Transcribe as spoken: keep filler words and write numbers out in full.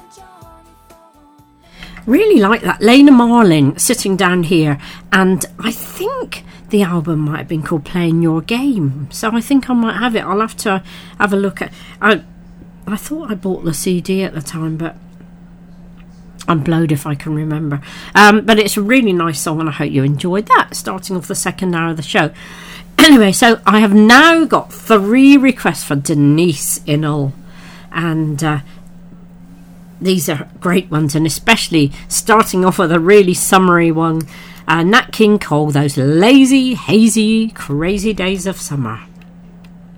Really like that. Lena Marlin sitting down here, and I think the album might have been called Playing Your Game, so I think I might have it. I'll have to have a look at I I thought I bought the C D at the time, but I'm blowed if I can remember. Um, but it's a really nice song, and I hope you enjoyed that, starting off the second hour of the show. Anyway, so I have now got three requests for Denise Innell, and uh, these are great ones, and especially starting off with a really summery one. Uh, Nat King Cole, Those Lazy, Hazy, Crazy Days of Summer.